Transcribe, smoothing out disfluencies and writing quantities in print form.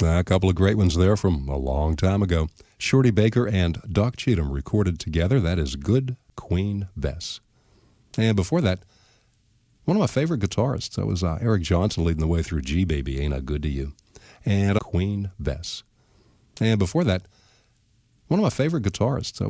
A couple of great ones there from a long time ago. Shorty Baker and Doc Cheatham recorded together. That is Good Queen Bess. And before that, one of my favorite guitarists. That was Eric Johnson leading the way through G Baby, Ain't I Good to You? And Queen Bess. And before that, one of my favorite guitarists. That